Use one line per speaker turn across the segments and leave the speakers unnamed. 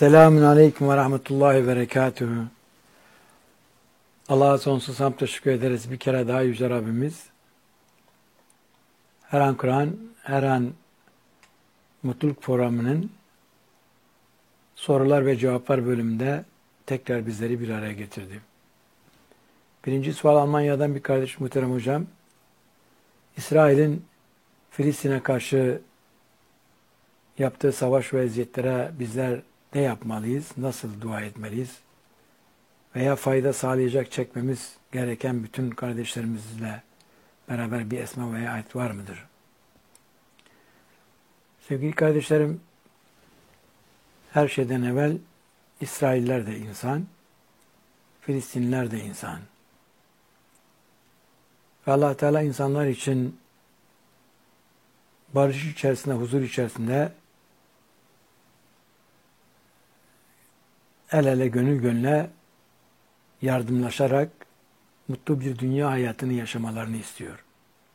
Selamun Aleyküm ve Rahmetullahi ve Berekatuhu. Allah'a sonsuz hamd teşekkür ederiz. Bir kere daha Yüce Rabbimiz her an Kur'an, her an Mutluluk Programı'nın sorular ve cevaplar bölümünde tekrar bizleri bir araya getirdi. Birinci sual Almanya'dan bir kardeş muhterem hocam. İsrail'in Filistin'e karşı yaptığı savaş ve eziyetlere bizler ne yapmalıyız? Nasıl dua etmeliyiz? Veya fayda sağlayacak çekmemiz gereken bütün kardeşlerimizle beraber bir esma veya ayet var mıdır? Sevgili kardeşlerim, her şeyden evvel İsrailler de insan, Filistinliler de insan. Ve Allah Teala insanlar için barış içerisinde, huzur içerisinde el ele gönül gönüle yardımlaşarak mutlu bir dünya hayatını yaşamalarını istiyor.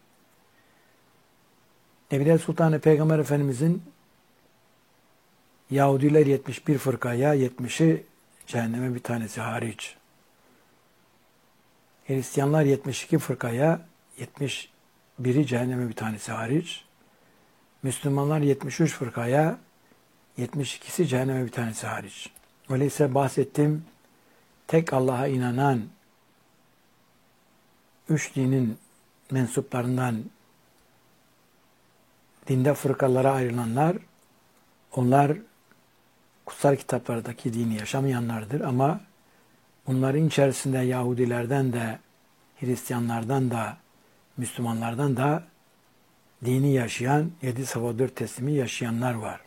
Nebiler Sultanı Peygamber Efendimizin Yahudiler 71 fırkaya, 70'i cehenneme bir tanesi hariç. Hristiyanlar 72 fırkaya, 71'i cehenneme bir tanesi hariç. Müslümanlar 73 fırkaya, 72'si cehenneme bir tanesi hariç. Öyleyse bahsettiğim tek Allah'a inanan üç dinin mensuplarından dinde fırkalara ayrılanlar, onlar kutsal kitaplardaki dini yaşamayanlardır ama bunların içerisinde Yahudilerden de, Hristiyanlardan da, Müslümanlardan da dini yaşayan, 7/4 teslimi yaşayanlar var.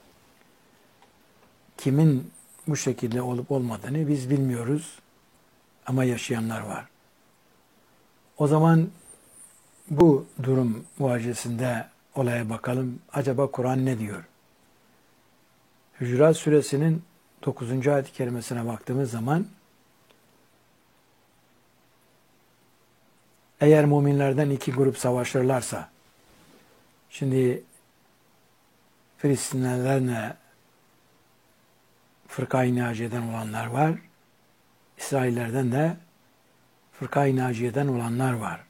Kimin bu şekilde olup olmadığını biz bilmiyoruz ama yaşayanlar var. O zaman bu durum muhacesinde olaya bakalım. Acaba Kur'an ne diyor? Hücurat Suresinin 9. ayet-i kerimesine baktığımız zaman eğer müminlerden iki grup savaşırlarsa, şimdi Filistinlilerle Fırka-i Naciye'den olanlar var. İsraillerden de Fırka-i Naciye'den olanlar var.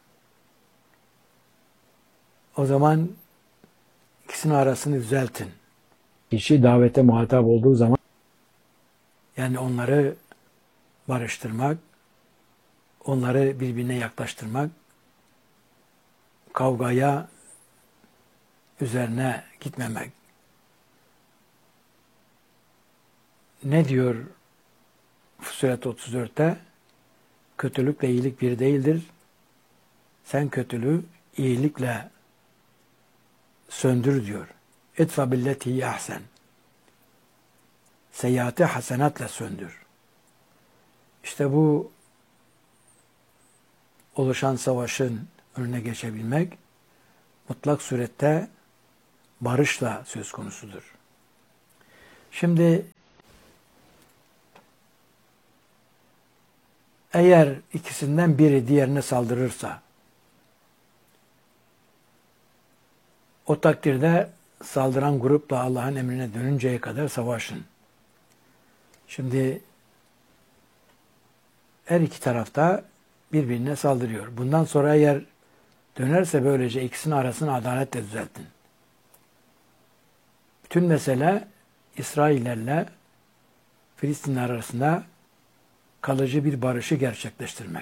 O zaman ikisinin arasını düzeltin. Kişi davete muhatap olduğu zaman yani onları barıştırmak, onları birbirine yaklaştırmak, kavgaya üzerine gitmemek. Ne diyor Fussilet 34'te? Kötülükle iyilik bir değildir. Sen kötülüğü iyilikle söndür diyor. İtfa billeti ahsen. Seyyiatı hasenatla söndür. İşte bu oluşan savaşın önüne geçebilmek mutlak surette barışla söz konusudur. Şimdi eğer ikisinden biri diğerine saldırırsa o takdirde saldıran grupla Allah'ın emrine dönünceye kadar savaşın. Şimdi her iki tarafta birbirine saldırıyor. Bundan sonra eğer dönerse böylece ikisinin arasını adaletle düzeltin. Bütün mesele İsraillerle Filistinler arasında kalıcı bir barışı gerçekleştirmek.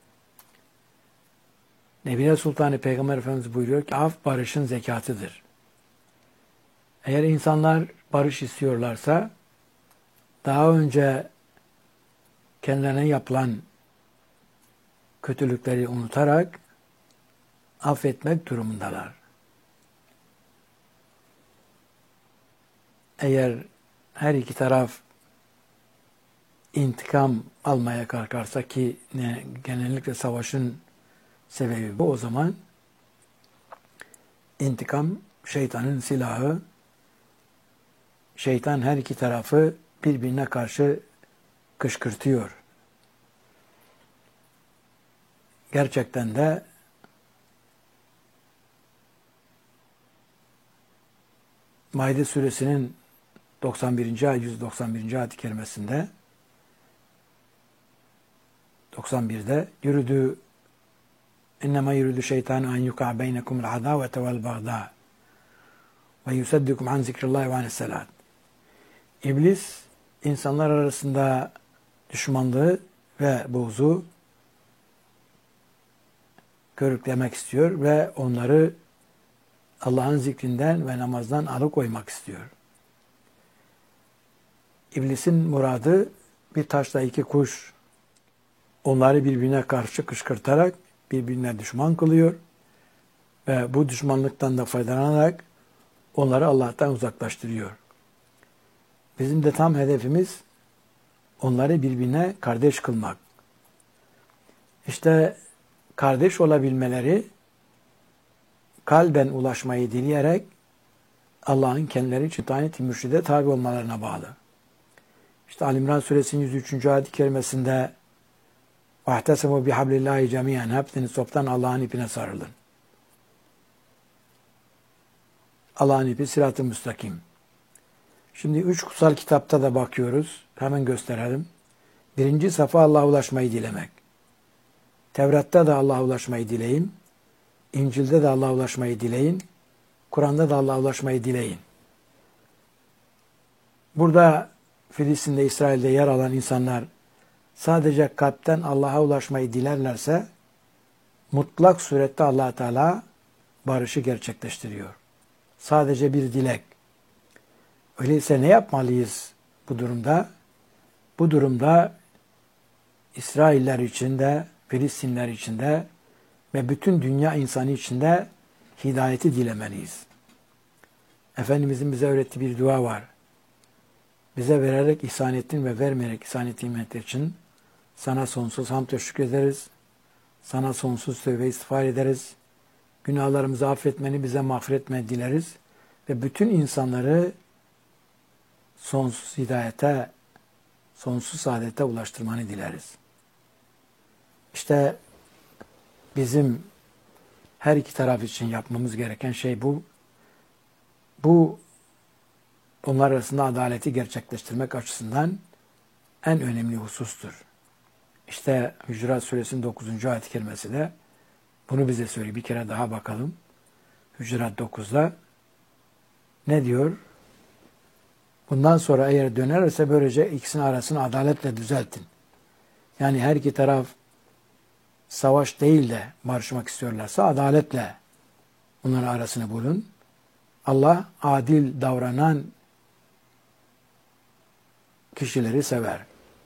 Nebiler Sultanı Peygamber Efendimiz buyuruyor ki af barışın zekatıdır. Eğer insanlar barış istiyorlarsa daha önce kendilerine yapılan kötülükleri unutarak affetmek durumundalar. Eğer her iki taraf intikam almaya kalkarsa ki genellikle savaşın sebebi bu, o zaman intikam şeytanın silahı. Şeytan her iki tarafı birbirine karşı kışkırtıyor. Gerçekten de Maide suresinin 191. ayet-i kerimesinde 91'de yürüdü innema yürüdü şeytanu en yuka beynekumul adavete vel bagda ve yusaddikum an zikrillahi ve anissalat. İblis insanlar arasında düşmanlığı ve buğzu körüklemek istiyor ve onları Allah'ın zikrinden ve namazdan alıkoymak istiyor. İblisin muradı bir taşla iki kuş, onları birbirine karşı kışkırtarak birbirine düşman kılıyor ve bu düşmanlıktan da faydalanarak onları Allah'tan uzaklaştırıyor. Bizim de tam hedefimiz onları birbirine kardeş kılmak. İşte kardeş olabilmeleri kalben ulaşmayı dileyerek Allah'ın kendileri için tayin-i mürşide tabi olmalarına bağlı. İşte Ali İmran Suresinin 103. ayet-i kerimesinde وَاَحْتَسَمُوا بِحَبْلِ اللّٰهِ جَمِيعًا hepsiniz toptan Allah'ın ipine sarılın. Allah'ın ipi sırat-ı müstakim. Şimdi 3 kutsal kitapta da bakıyoruz. Hemen gösterelim. 1. safa Allah'a ulaşmayı dilemek. Tevrat'ta da Allah'a ulaşmayı dileyin. İncil'de de Allah'a ulaşmayı dileyin. Kur'an'da da Allah'a ulaşmayı dileyin. Burada Filistin'de, İsrail'de yer alan insanlar sadece kalpten Allah'a ulaşmayı dilerlerse mutlak surette Allah Teala barışı gerçekleştiriyor. Sadece bir dilek. Öyleyse ne yapmalıyız bu durumda? Bu durumda İsrailler içinde, Filistinler içinde ve bütün dünya insanı içinde hidayeti dilemeliyiz. Efendimizin bize öğrettiği bir dua var. Bize vererek ihsan ettin ve vermeyerek ihsan ettiğin için sana sonsuz hamd ve şükrederiz. Sana sonsuz tövbe istiğfar ederiz. Günahlarımızı affetmeni, bize mağfiret dileriz. Ve bütün insanları sonsuz hidayete, sonsuz saadete ulaştırmanı dileriz. İşte bizim her iki taraf için yapmamız gereken şey bu. Bu onlar arasında adaleti gerçekleştirmek açısından en önemli husustur. İşte Hücurat Suresinin 9. ayet-i kerimesi de bunu bize söylüyor. Bir kere daha bakalım. Hücurat 9'da ne diyor? Bundan sonra eğer dönerse böylece ikisinin arasını adaletle düzeltin. Yani her iki taraf savaş değil de barışmak istiyorlarsa adaletle onların arasını bulun. Allah adil davranan kişileri sever.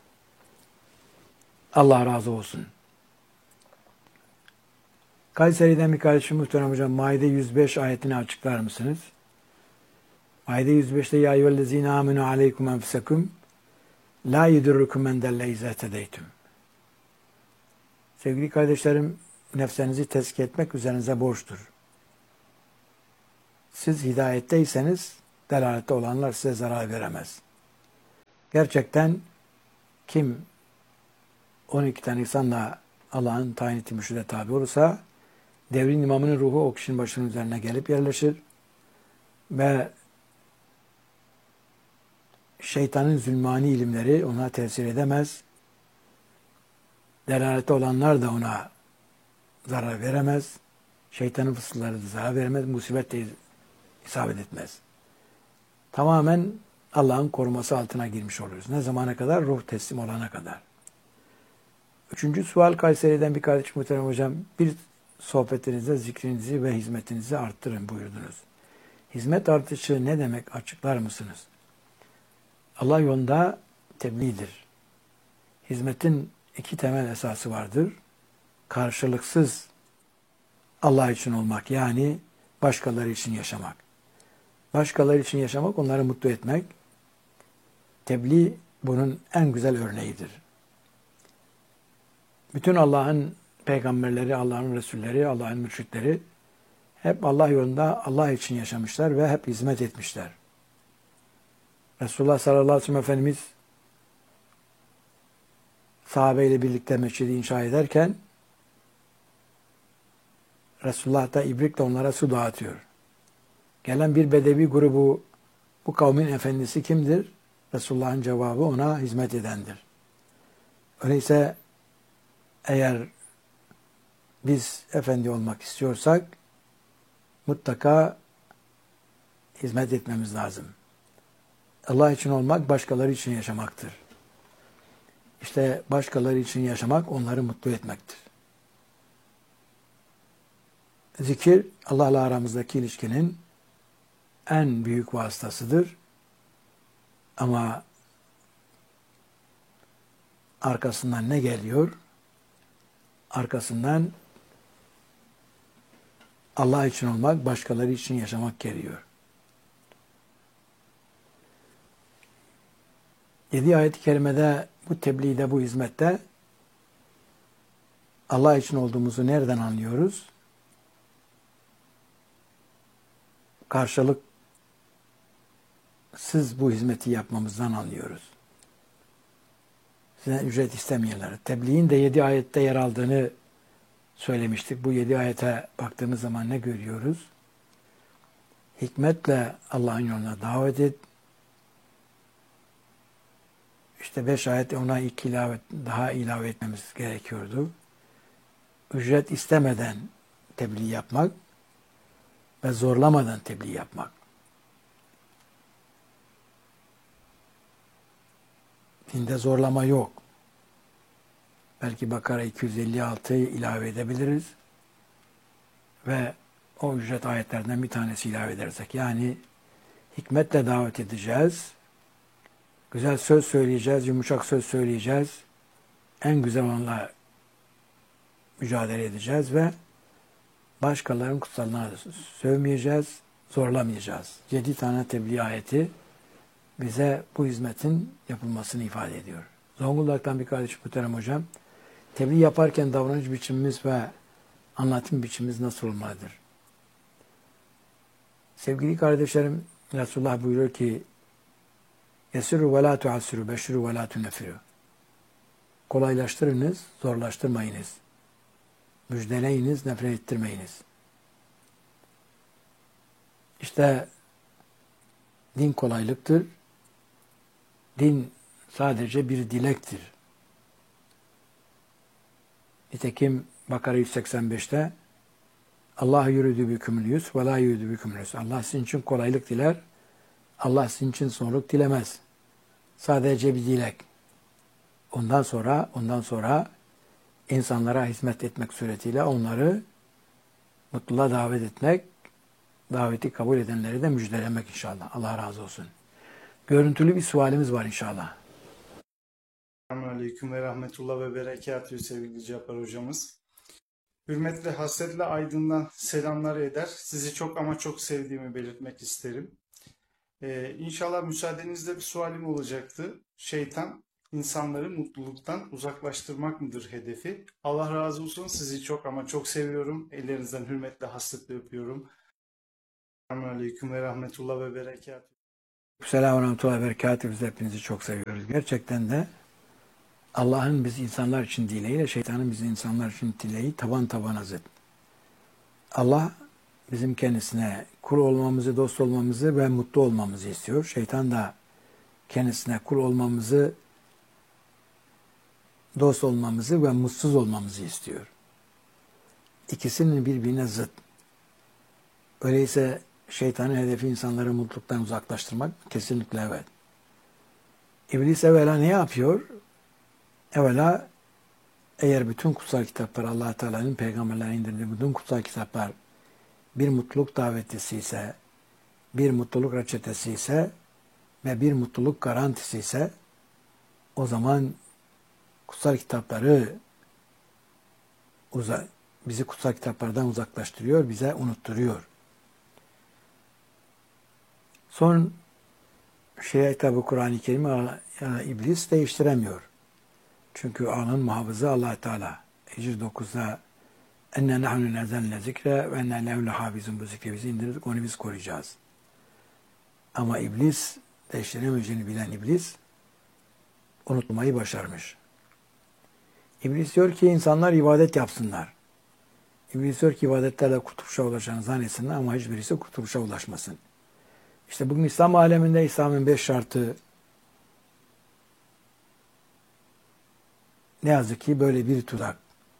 Allah razı olsun. Kayseri'den bir kardeşim muhterem hocam Maide 105 ayetini açıklar mısınız? Maide 105'te ya eyyühellezine amenu aleykum enfusekum la yedurrukum men delle izâ tedeytüm. Sevgili kardeşlerim, nefsinizi tezkiye etmek üzerinize borçtur. Siz hidayetteyseniz delalette olanlar size zarar veremez. Gerçekten kim 12 tane insanla Allah'ın tayin ettiği mürşide tabi olursa devrin imamının ruhu o kişinin başının üzerine gelip yerleşir ve şeytanın zulmani ilimleri ona tesir edemez. Delalette olanlar da ona zarar veremez. Şeytanın fısıldaları da zarar veremez. Musibet de isabet etmez. Tamamen Allah'ın koruması altına girmiş oluruz. Ne zamana kadar? Ruh teslim olana kadar. 3. sual Kayseri'den bir kardeş muhterem hocam. Bir sohbetinizde zikrinizi ve hizmetinizi arttırın buyurdunuz. Hizmet artışı ne demek? Açıklar mısınız? Allah yolunda tebliğdir. Hizmetin 2 temel esası vardır. Karşılıksız Allah için olmak, yani başkaları için yaşamak. Başkaları için yaşamak, onları mutlu etmek. Tebliğ bunun en güzel örneğidir. Bütün Allah'ın peygamberleri, Allah'ın Resulleri, Allah'ın mürşitleri hep Allah yolunda Allah için yaşamışlar ve hep hizmet etmişler. Resulullah sallallahu aleyhi ve sellem Efendimiz sahabeyle birlikte mescidi inşa ederken Resulullah da ibrikle onlara su dağıtıyor. Gelen bir bedevi grubu Bu kavmin efendisi kimdir? Resulullah'ın cevabı ona hizmet edendir. Öyleyse eğer biz efendi olmak istiyorsak mutlaka hizmet etmemiz lazım. Allah için olmak başkaları için yaşamaktır. İşte başkaları için yaşamak onları mutlu etmektir. Zikir Allah'la aramızdaki ilişkinin en büyük vasıtasıdır. Ama arkasından ne geliyor? Arkasından Allah için olmak, başkaları için yaşamak geliyor. 7 ayet-i kerimede bu tebliğde, bu hizmette Allah için olduğumuzu nereden anlıyoruz? Karşılıksız bu hizmeti yapmamızdan anlıyoruz. Sizden ücret istemeyenler. Tebliğin de 7 ayette yer aldığını söylemiştik. Bu 7 ayete baktığımız zaman ne görüyoruz? Hikmetle Allah'ın yoluna davet et. İşte 5 ayet ona daha ilave etmemiz gerekiyordu. Ücret istemeden tebliğ yapmak ve zorlamadan tebliğ yapmak. Dinde zorlama yok. Belki Bakara 256'yı ilave edebiliriz ve o ücret ayetlerden bir tanesi ilave edersek. Yani hikmetle davet edeceğiz. Güzel söz söyleyeceğiz, yumuşak söz söyleyeceğiz. En güzel onunla mücadele edeceğiz ve başkalarının kutsalına sövmeyeceğiz, zorlamayacağız. 7 tane tebliğ ayeti bize bu hizmetin yapılmasını ifade ediyor. Zonguldak'tan bir kardeşim Muhterem Hocam, tebliğ yaparken davranış biçimimiz ve anlatım biçimimiz nasıl olmalıdır? Sevgili kardeşlerim, Resulullah buyuruyor ki Yesiru ve la tuassiru, beşiru ve la tunnefiru. Kolaylaştırınız, zorlaştırmayınız. Müjdeleyiniz, nefret ettirmeyiniz. İşte din kolaylıktır. Din sadece bir dilektir. Nitekim Bakara 185'te Allah yuridu bikumul yusr ve la yuridu bikumul usr. Allah sizin için kolaylık diler. Allah sizin için zorluk dilemez. Sadece bir dilek. Ondan sonra insanlara hizmet etmek suretiyle onları mutluluğa davet etmek, daveti kabul edenleri de müjdelemek inşallah. Allah razı olsun. Görüntülü bir sualimiz var inşallah.
Selamünaleyküm ve rahmetullah ve berekatühü sevgili Cabbar hocamız. Hürmetle, hasretle Aydın'dan selamlar eder. Sizi çok ama çok sevdiğimi belirtmek isterim. İnşallah müsaadenizle bir sualim olacaktı. Şeytan insanları mutluluktan uzaklaştırmak mıdır hedefi? Allah razı olsun. Sizi çok ama çok seviyorum. Ellerinizden hürmetle, hasretle öpüyorum. Selamünaleyküm ve rahmetullah ve berekatühü.
Selamun Rahmetullah ve Berekatühü. Biz hepinizi çok seviyoruz. Gerçekten de Allah'ın biz insanlar için dileğiyle şeytanın biz insanlar için dileği taban tabana zıt. Allah bizim kendisine kul olmamızı, dost olmamızı ve mutlu olmamızı istiyor. Şeytan da kendisine kul olmamızı, dost olmamızı ve mutsuz olmamızı istiyor. İkisinin birbirine zıt. Öyleyse şeytanın hedefi insanları mutluluktan uzaklaştırmak kesinlikle evet. İblis evvela ne yapıyor? Evvela eğer bütün kutsal kitaplar Allah Teala'nın peygamberlerine indirdiği bütün kutsal kitaplar bir mutluluk davetisi ise, bir mutluluk reçetesi ise ve bir mutluluk garantisi ise o zaman kutsal kitapları bizi kutsal kitaplardan uzaklaştırıyor, bize unutturuyor. Son tabi Kur'an-ı Kerim'i iblis değiştiremiyor. Çünkü anın muhafızı Allah Teala. Hicr 9'da enne nahnu nezzelne zikre ve enne lehu lehafizun, bu zikri bizi indirdik, onu biz koruyacağız. Ama iblis, değiştiremeyeceğini bilen iblis unutmayı başarmış. İblis diyor ki insanlar ibadet yapsınlar. İblis diyor ki ibadetlerle kurtuluşa ulaşan zannetsinler ama hiçbirisi kurtuluşa ulaşmasın. İşte bugün İslam aleminde İslam'ın 5 şartı ne yazık ki böyle bir tuzak.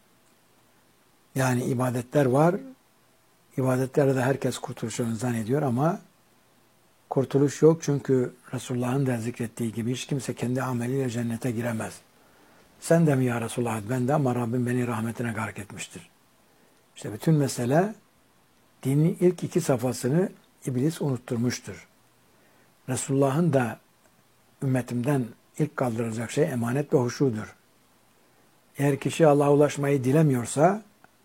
Yani ibadetler var. İbadetlerde de herkes kurtuluşunu zannediyor ama kurtuluş yok. Çünkü Resulullah'ın da zikrettiği gibi hiç kimse kendi ameliyle cennete giremez. Sen de mi ya Resulullah? Ben de, ama Rabbim beni rahmetine gark etmiştir. İşte bütün mesele dinin ilk 2 safhasını iblis unutturmuştur. Resulullah'ın da ümmetimden ilk kaldırılacak şey emanet ve huşudur. Eğer kişi Allah'a ulaşmayı dilemiyorsa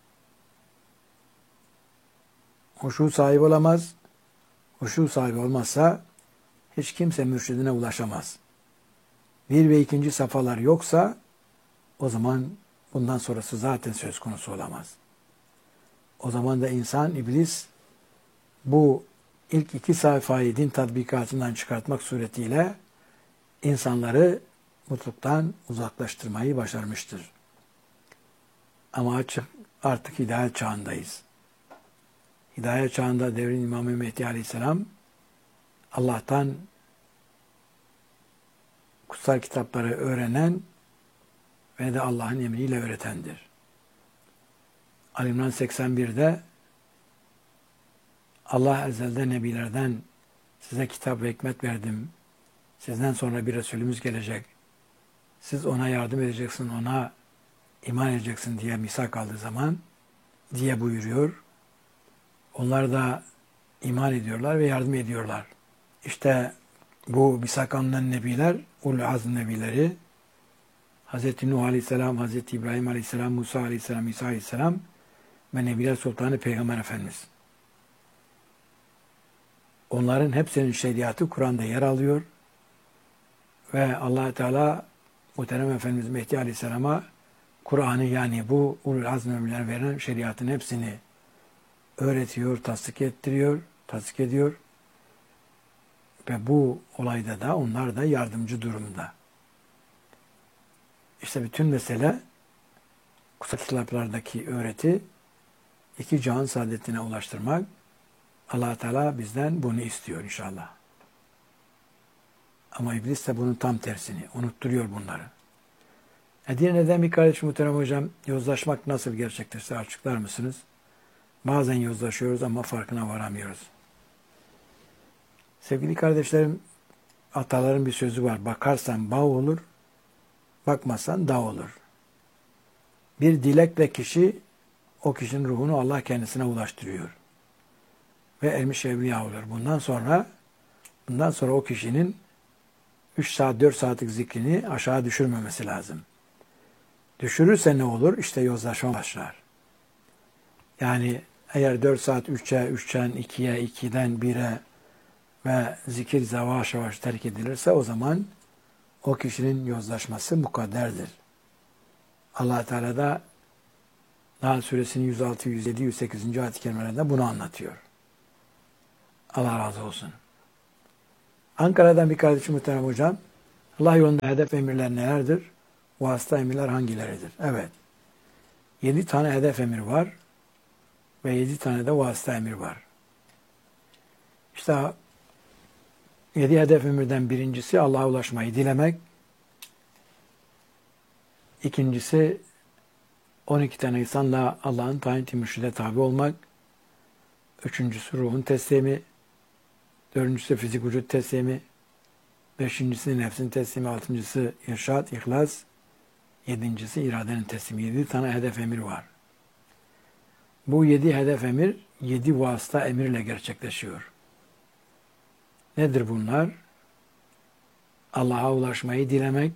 huşu sahibi olamaz. Huşu sahibi olmazsa hiç kimse mürşidine ulaşamaz. 1 ve 2. safhalar yoksa o zaman bundan sonrası zaten söz konusu olamaz. O zaman da insan, iblis bu ilk 2 sayfayı din tatbikatından çıkartmak suretiyle insanları mutluluktan uzaklaştırmayı başarmıştır. Ama artık hidayet çağındayız. Hidayet çağında devrin İmam Mehdi Aleyhisselam Allah'tan kutsal kitapları öğrenen ve de Allah'ın emriyle öğretendir. Ali İmran 81'de Allah ezelden nebilerden size kitap ve hikmet verdim. Sizden sonra bir Resulümüz gelecek. Siz ona yardım edeceksin, ona iman edeceksin diye misak aldığı zaman diye buyuruyor. Onlar da iman ediyorlar ve yardım ediyorlar. İşte bu misak alınan nebiler, ulul azm nebileri, Hz. Nuh Aleyhisselam, Hz. İbrahim Aleyhisselam, Musa Aleyhisselam, İsa Aleyhisselam ve Nebiler Sultanı Peygamber Efendimiz. Onların hepsinin şeriatı Kur'an'da yer alıyor ve Allah Teala Muhterem Efendimiz Mehdi Aleyhisselam'a Kur'an'ı, yani bu ulul azm nebiler veren şeriatın hepsini öğretiyor, tasdik ettiriyor, tasdik ediyor. Ve bu olayda da onlar da yardımcı durumda. İşte bütün mesele kutsal kitaplardaki öğreti 2 cihan saadetine ulaştırmak. Allah Teala bizden bunu istiyor inşallah. Ama iblis de bunun tam tersini unutturuyor bunları. Edirne'den bir kardeş muhterem hocam, yozlaşmak nasıl gerçekleşir açıklar mısınız? Bazen yozlaşıyoruz ama farkına varamıyoruz. Sevgili kardeşlerim, ataların bir sözü var. Bakarsan bağ olur, bakmazsan dağ olur. Bir dilekle kişi, o kişinin ruhunu Allah kendisine ulaştırıyor. Ve ermiş evliya olur. Bundan sonra o kişinin 3 saat, 4 saatlik zikrini aşağı düşürmemesi lazım. Düşürürse ne olur? İşte yozlaşma başlar. Yani eğer 4 saat 3'ten 2'ye, 2'den 1'e ve zikir yavaş yavaş terk edilirse o zaman o kişinin yozlaşması mukadderdir. Allah Teala da Nahl Suresinin 106, 107, 108. ayet-i kerimelerinde bunu anlatıyor. Allah razı olsun. Ankara'dan bir kardeşim muhterem hocam, Allah yolunda hedef emirler nelerdir? Vasıta emirler hangileridir? Evet. 7 tane hedef emir var ve 7 tane de vasıta emir var. İşte 7 hedef emirden birincisi Allah'a ulaşmayı dilemek. İkincisi 12 tane insanla Allah'ın tayin mürşide tabi olmak. Üçüncüsü ruhun teslimi. Dördüncüsü fizik vücut teslimi. Beşincisi nefsin teslimi. Altıncısı irşad, ihlas. Yedincisi iradenin teslimi. 7 tane hedef emir var. Bu 7 hedef emir 7 vasıta emirle gerçekleşiyor. Nedir bunlar? Allah'a ulaşmayı dilemek,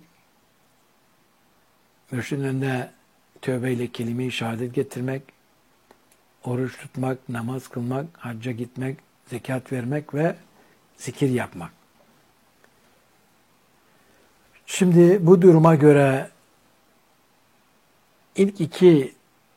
mürşidin önünde tövbeyle kelime-i şehadet getirmek, oruç tutmak, namaz kılmak, hacca gitmek, zekat vermek ve zikir yapmak. Şimdi bu duruma göre ilk 2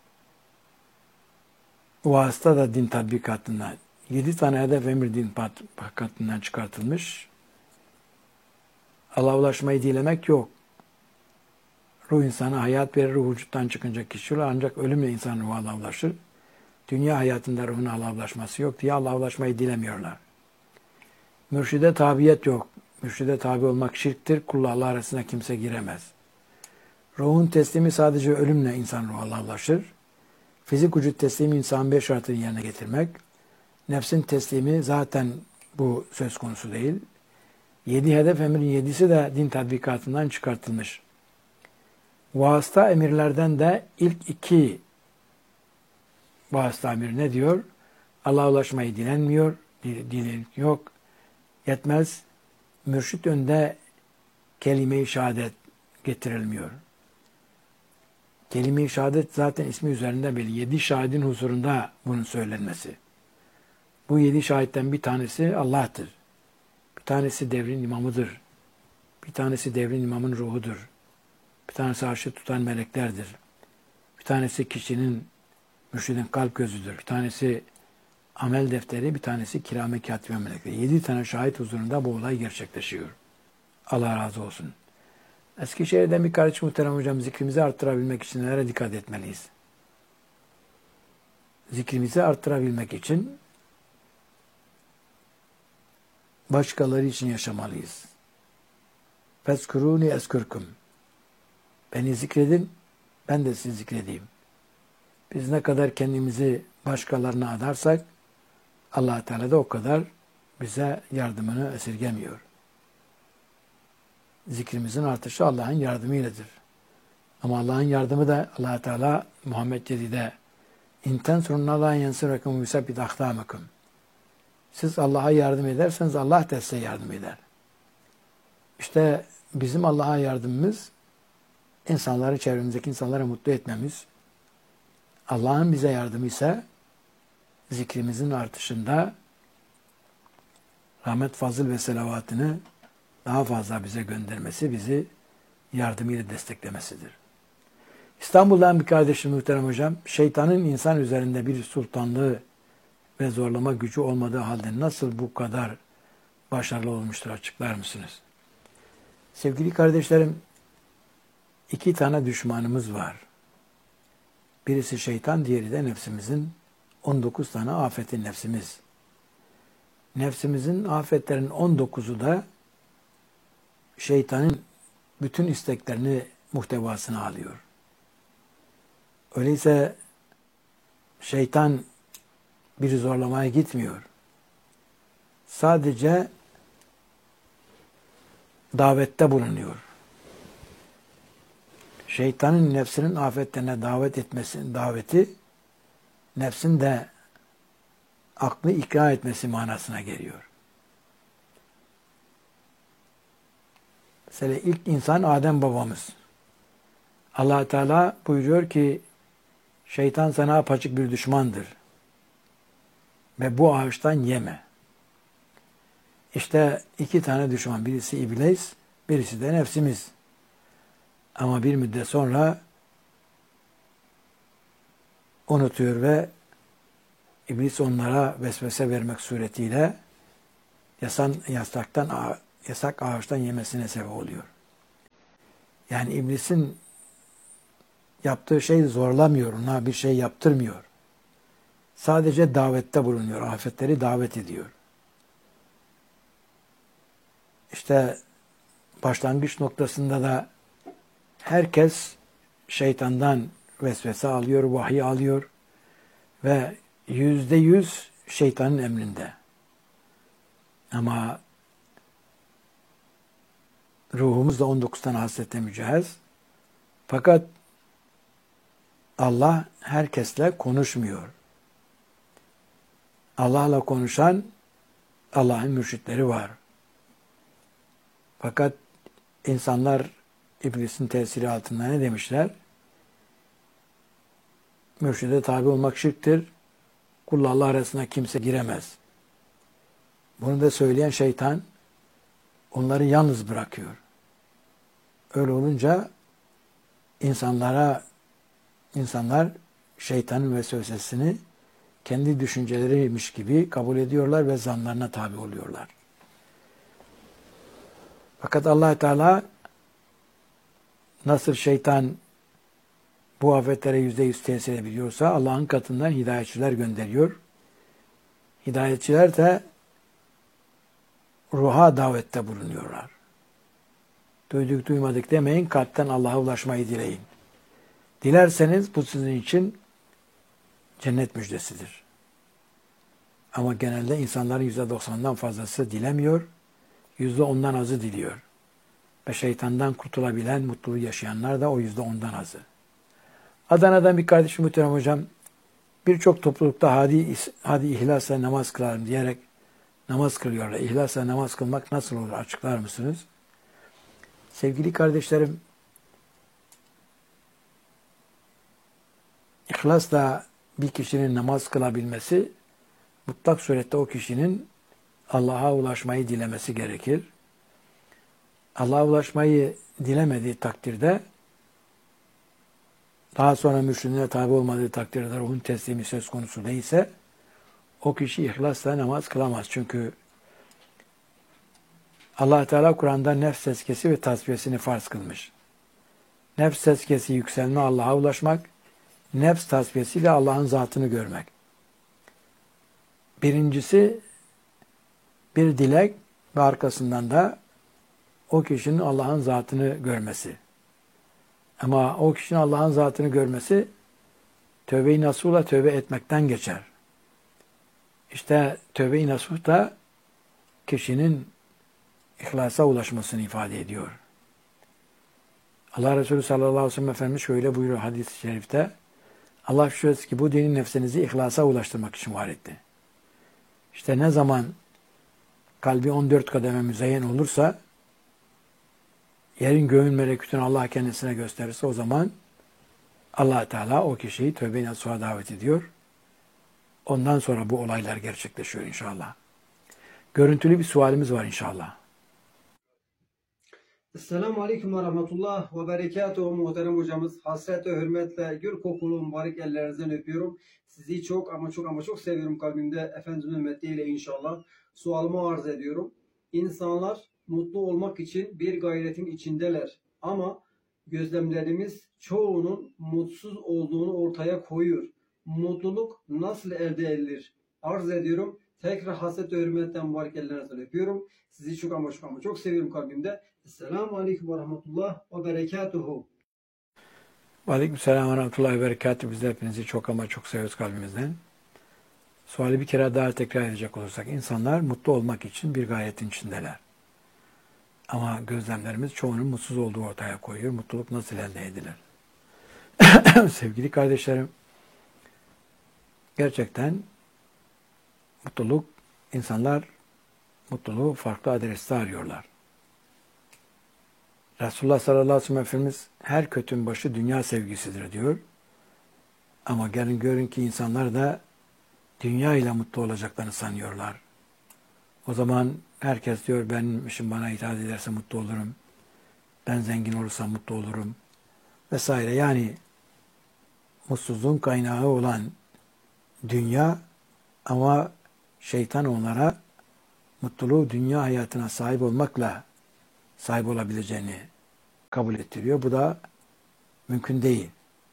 vasıta da din tatbikatından, 7 tane hedef emir din tatbikatından çıkartılmış. Allah'a ulaşmayı dilemek yok. Ruh insana hayat verir, ruh vücuttan çıkınca kişi olur. Ancak ölümle insan ruhu Allah'a ulaşır. Dünya hayatında ruhun Allah'a ulaşması yok diye Allah'a ulaşmayı dilemiyorlar. Mürşide tabiyet yok. Mürşide tabi olmak şirktir. Kulla Allah arasına kimse giremez. Ruhun teslimi sadece ölümle insan ruhu Allah'laşır. Fizik vücut teslimi insanın 5 şartını yerine getirmek. Nefsin teslimi zaten bu söz konusu değil. 7 hedef emrin 7'si de din tatbikatından çıkartılmış. Vasıta emirlerden de ilk 2 vasıta emir ne diyor? Allah'a ulaşmayı dilenmiyor, dilenik yok, yetmez. Mürşit önünde kelime-i şehadet getirilmiyor. Kelime-i şehadet zaten ismi üzerinde belli. 7 şahidin huzurunda bunun söylenmesi. Bu 7 şahitten bir tanesi Allah'tır. Bir tanesi devrin imamıdır. Bir tanesi devrin imamın ruhudur. Bir tanesi arşı tutan meleklerdir. Bir tanesi kişinin, mürşidin kalp gözüdür. Bir tanesi amel defteri, bir tanesi kirame katibe melekleri. 7 tane şahit huzurunda bu olay gerçekleşiyor. Allah razı olsun. Eskişehir'den bir kardeş muhterem hocam, zikrimizi arttırabilmek için nelere dikkat etmeliyiz? Zikrimizi arttırabilmek için başkaları için yaşamalıyız. Fezkuruni eskurkum. Beni zikredin, ben de sizi zikredeyim. Biz ne kadar kendimizi başkalarına adarsak, Allah Teala da o kadar bize yardımını esirgemiyor. Zikrimizin artışı Allah'ın yardımıyladır. Ama Allah'ın yardımı da Allah Teala Muhammed Cedi'de İnten sonuna yensurekum yusabbit ahtamakum. Siz Allah'a yardım ederseniz Allah da size yardım eder. İşte bizim Allah'a yardımımız insanları, çevremizdeki insanları mutlu etmemiz. Allah'ın bize yardımı ise zikrimizin artışında rahmet, fazıl ve selavatını daha fazla bize göndermesi, bizi yardımıyla desteklemesidir. İstanbul'dan bir kardeşim muhterem hocam, şeytanın insan üzerinde bir sultanlığı ve zorlama gücü olmadığı halde nasıl bu kadar başarılı olmuştur, açıklar mısınız? Sevgili kardeşlerim, 2 tane düşmanımız var. Birisi şeytan, diğeri de nefsimizin 19 tane afeti nefsimiz. Nefsimizin afetlerinin 19'u da şeytanın bütün isteklerini muhtevasına alıyor. Öyleyse şeytan bir zorlamaya gitmiyor. Sadece davette bulunuyor. Şeytanın nefsinin afetlerine davet etmesi, daveti nefsin de aklı ikna etmesi manasına geliyor. Mesela ilk insan Adem babamız. Allah Teala buyuruyor ki şeytan sana apaçık bir düşmandır. Ve bu ağaçtan yeme. İşte 2 tane düşman. Birisi iblis, birisi de nefsimiz. Ama bir müddet sonra unutuyor ve iblis onlara vesvese vermek suretiyle yasak ağaçtan yemesine sebep oluyor. Yani iblisin yaptığı şey zorlamıyor, ona bir şey yaptırmıyor. Sadece davette bulunuyor, afetleri davet ediyor. İşte başlangıç noktasında da herkes şeytandan vesvese alıyor, vahiy alıyor ve %100 şeytanın emrinde. Ama ruhumuz da 19 tane hasletle mücehhez. Fakat Allah herkesle konuşmuyor. Allah'la konuşan Allah'ın mürşitleri var. Fakat insanlar iblisin tesiri altında ne demişler? Mürşide tabi olmak şirktir. Kulla Allah arasına kimse giremez. Bunu da söyleyen şeytan onları yalnız bırakıyor. Öyle olunca insanlar şeytanın vesvesesini kendi düşünceleriymiş gibi kabul ediyorlar ve zanlarına tabi oluyorlar. Fakat Allah Teala nasıl şeytan bu afetlere %100 tesir edebiliyorsa Allah'ın katından hidayetçiler gönderiyor. Hidayetçiler de ruha davette bulunuyorlar. Duyduk duymadık demeyin, kalpten Allah'a ulaşmayı dileyin. Dilerseniz bu sizin için cennet müjdesidir. Ama genelde insanların %90'dan fazlası dilemiyor, %10'dan azı diliyor. Ve şeytandan kurtulabilen, mutluluğu yaşayanlar da o %10'dan azı. Adana'dan bir kardeşim muhterem hocam, birçok toplulukta hadi ihlasla namaz kılarım diyerek namaz kılıyorlar. İhlasla namaz kılmak nasıl olur açıklar mısınız? Sevgili kardeşlerim, İhlasla bir kişinin namaz kılabilmesi, mutlak surette o kişinin Allah'a ulaşmayı dilemesi gerekir. Allah'a ulaşmayı dilemediği takdirde, daha sonra mürşidine tabi olmadığı takdirde ruhun teslimi söz konusu değilse, o kişi ihlasla namaz kılamaz. Çünkü Allah Teala Kur'an'da nefs tezkiyesi ve tasfiyesini farz kılmış. Nefs tezkiyesi yükselme, Allah'a ulaşmak, nefs tasfiyesiyle Allah'ın zatını görmek. Birincisi bir dilek ve arkasından da o kişinin Allah'ın zatını görmesi. Ama o kişinin Allah'ın zatını görmesi tövbe-i nasuhla tövbe etmekten geçer. İşte tövbe-i nasuh da kişinin ihlasa ulaşmasını ifade ediyor. Allah Resulü sallallahu aleyhi ve sellem Efendimiz şöyle buyuruyor hadis-i şerifte: Allah şöyle ki bu dinin nefsinizi ihlasa ulaştırmak için var etti. İşte ne zaman kalbi 14 kademe müzeyyen olursa, yerin göğün melekütünü Allah kendisine gösterirse, o zaman Allah Teala o kişiyi tövbe-i nasuha davet ediyor. Ondan sonra bu olaylar gerçekleşiyor inşallah. Görüntülü bir sualimiz var inşallah.
Esselamu Aleyküm ve Rahmetullah ve Berekatuhu muhterem hocamız. Hasretle, hürmetle, gül kokulu mübarek ellerinizden öpüyorum. Sizi çok ama çok ama çok seviyorum kalbimde. Efendimizin ümmetiyle inşallah. Sualımı arz ediyorum. İnsanlar mutlu olmak için bir gayretin içindeler. Ama gözlemlerimiz çoğunun mutsuz olduğunu ortaya koyuyor. Mutluluk nasıl elde edilir? Arz ediyorum. Tekrar hasretle, hürmetle mübarek ellerinizden öpüyorum. Sizi çok ama çok ama çok seviyorum kalbimde. Esselamu Aleyküm ve Rahmetullah ve Berekatuhu.
Aleykümselam ve rahmetullahi ve berekatuhu. Biz de hepinizi çok ama çok seviyoruz kalbimizden. Suali bir kere daha tekrar edecek olursak, insanlar mutlu olmak için bir gayretin içindeler. Ama gözlemlerimiz çoğunun mutsuz olduğu ortaya koyuyor. Mutluluk nasıl elde edilir? Sevgili kardeşlerim, gerçekten insanlar mutluluğu farklı adreste arıyorlar. Resulullah sallallahu aleyhi ve sellem Efendimiz her kötünün başı dünya sevgisidir diyor. Ama gelin görün ki insanlar da dünya ile mutlu olacaklarını sanıyorlar. O zaman herkes diyor benim işim bana itaat ederse mutlu olurum. Ben zengin olursam mutlu olurum. Vesaire. Yani mutsuzluğun kaynağı olan dünya, ama şeytan onlara mutluluğu dünya hayatına sahip olmakla sahip olabileceğini kabul ettiriyor. Bu da mümkün değil.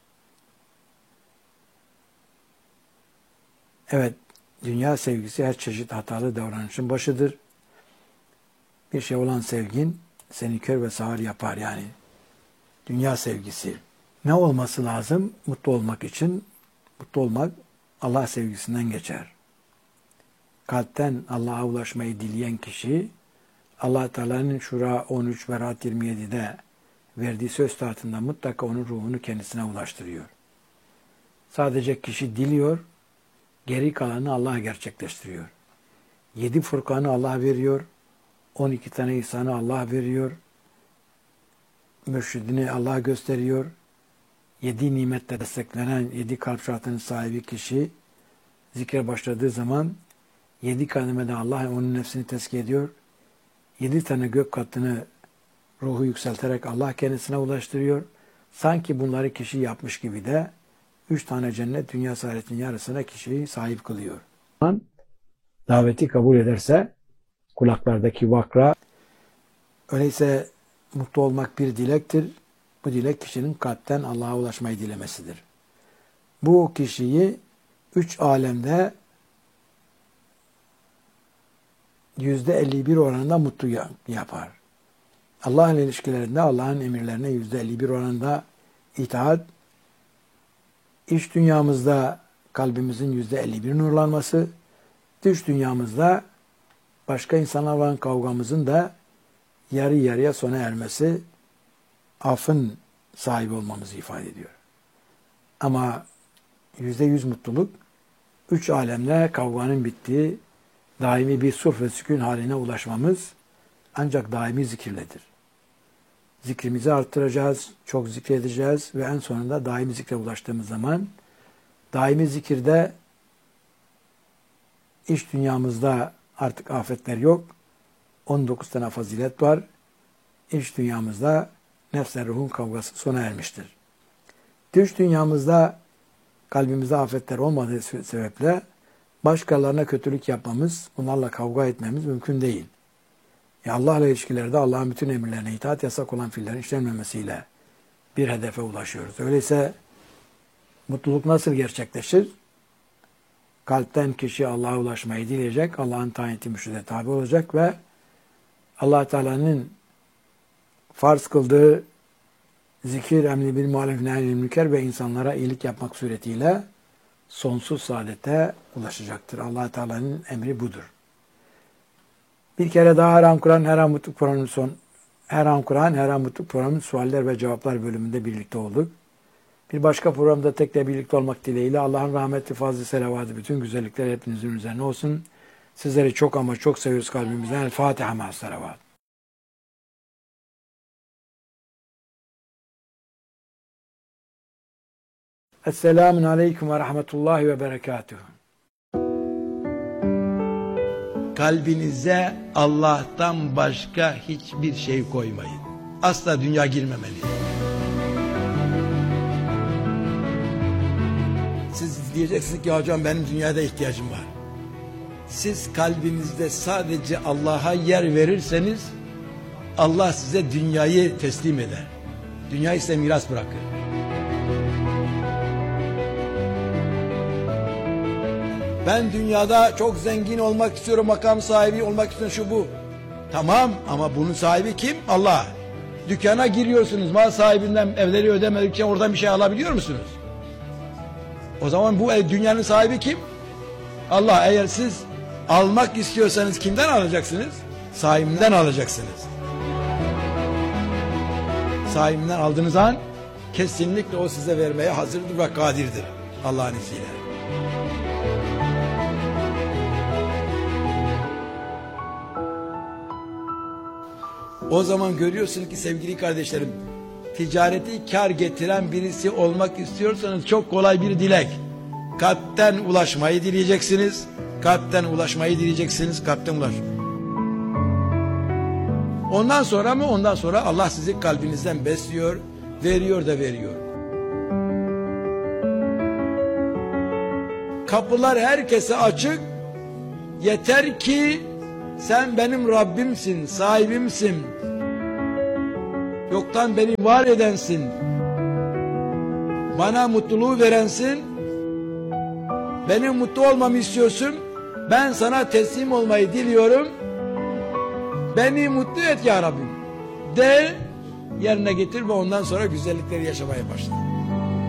Evet, dünya sevgisi her çeşit hatalı davranışın başıdır. Bir şey olan sevgin seni kör ve sağır yapar yani. Dünya sevgisi. Ne olması lazım mutlu olmak için? Mutlu olmak Allah sevgisinden geçer. Kalpten Allah'a ulaşmayı dileyen kişi, Allah Teala'nın Şura 13 ve Rahat 27'de verdiği söz tahtında mutlaka onun ruhunu kendisine ulaştırıyor. Sadece kişi diliyor, geri kalanı Allah gerçekleştiriyor. 7 Furkan'ı Allah veriyor, 12 tane ihsanı Allah veriyor, mürşidini Allah gösteriyor. 7 nimetle desteklenen 7 kalp şartının sahibi kişi zikre başladığı zaman 7 kademede Allah onun nefsini tezkiye ediyor. 7 tane gök katını ruhu yükselterek Allah kendisine ulaştırıyor. Sanki bunları kişi yapmış gibi de 3 tane cennet dünya saadetinin yarısına kişiyi sahip kılıyor. Daveti kabul ederse kulaklardaki vakra, öyleyse mutlu olmak bir dilektir. Bu dilek kişinin kalpten Allah'a ulaşmayı dilemesidir. Bu kişiyi 3 alemde %51 oranında mutlu yapar. Allah'ın ilişkilerinde Allah'ın emirlerine %51 oranında itaat, iç dünyamızda kalbimizin %51 nurlanması, dış dünyamızda başka insanlarla olan kavgamızın da yarı yarıya sona ermesi affın sahibi olmamızı ifade ediyor. Ama %100 mutluluk, üç alemde kavganın bittiği daimi bir sulh ve sükun haline ulaşmamız ancak daimi zikirledir. Zikrimizi arttıracağız, çok zikredeceğiz ve en sonunda daimi zikre ulaştığımız zaman daimi zikirde iç dünyamızda artık afetler yok. 19 tane fazilet var. İç dünyamızda nefsle ruhun kavgası sona ermiştir. Dış dünyamızda kalbimizde afetler olmadığı sebeple başkalarına kötülük yapmamız, bunlarla kavga etmemiz mümkün değil. Allah'la ilişkilerde Allah'ın bütün emirlerine itaat, yasak olan fiillerin işlenmemesiyle bir hedefe ulaşıyoruz. Öyleyse mutluluk nasıl gerçekleşir? Kalpten kişi Allah'a ulaşmayı dileyecek, Allah'ın tayin ettiği mürşide tabi olacak ve Allah Teala'nın farz kıldığı zikir, emri bil maruf, nehy'il münker ve insanlara iyilik yapmak suretiyle sonsuz saadete ulaşacaktır. Allah Teala'nın emri budur. Bir kere daha Her An Kur'an, Her An Mutluluk programının sualler ve cevaplar bölümünde birlikte olduk. Bir başka programda tekrar birlikte olmak dileğiyle Allah'ın rahmeti, fazlı, selavatı, bütün güzellikler hepinizin üzerine olsun. Sizleri çok ama çok seviyoruz kalbimizden. El Fatiha ma'as selavat. Esselamun aleyküm ve rahmetullahi ve berekatuhu.
Kalbinize Allah'tan başka hiçbir şey koymayın. Asla dünya girmemeli. Siz diyeceksiniz ki hocam benim dünyada ihtiyacım var. Siz kalbinizde sadece Allah'a yer verirseniz Allah size dünyayı teslim eder. Dünyayı size miras bırakır. Ben dünyada çok zengin olmak istiyorum, makam sahibi olmak istiyorum, şu bu. Tamam ama bunun sahibi kim? Allah. Dükkana giriyorsunuz, mal sahibinden evleri ödemedikçe oradan bir şey alabiliyor musunuz? O zaman bu dünyanın sahibi kim? Allah. Eğer siz almak istiyorsanız kimden alacaksınız? Sahibinden alacaksınız. Sahibinden aldığınız an kesinlikle o size vermeye hazırdır ve kadirdir Allah'ın izniyle. O zaman görüyorsun ki sevgili kardeşlerim, ticareti kar getiren birisi olmak istiyorsanız çok kolay bir dilek. Kalpten ulaşmayı dileyeceksiniz. Kalpten ulaşmayı dileyeceksiniz. Kalpten ulaş. Ondan sonra mı? Ondan sonra Allah sizi kalbinizden besliyor, veriyor da veriyor. Kapılar herkese açık. Yeter ki sen benim Rabbimsin, sahibimsin. Yoktan beni var edensin. Bana mutluluğu verensin. Benim mutlu olmamı istiyorsun. Ben sana teslim olmayı diliyorum. Beni mutlu et ya Rabbim. De, yerine getir ve ondan sonra güzellikleri yaşamaya başla.